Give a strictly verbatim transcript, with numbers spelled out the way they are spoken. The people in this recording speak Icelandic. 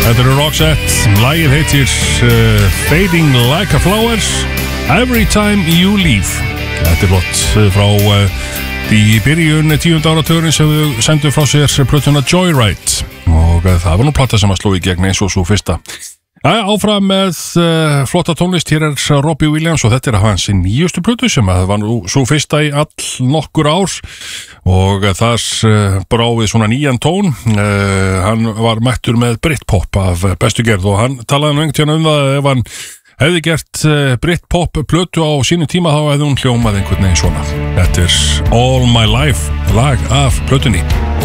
Þetta eru Roxette, lagið heitir uh, Fading Like a Flower, Every Time You Leave. Þetta er flott frá uh, í byrjun tíunda áratugurinn sem við sendum frá sér plötuna Joyride og uh, það var nú plata sem að sló í gegn eins og svo fyrsta. Ja, áfram með uh, flotta tónlist, hér er Robbie Williams og þetta er hans nýjustu plötu sem að var nú svo fyrsta í all nokkur ár og uh, þar uh, bráði svona nýjan tón. Uh, hann var mættur með Britpop af bestu gerð og hann talaði nú einhvern veginn um það ef hann hefði gert uh, Britpop plötu á sínu tíma þá hefði hún hljómað einhvern veginn svona. Þetta er All My Life, lag af plötunni.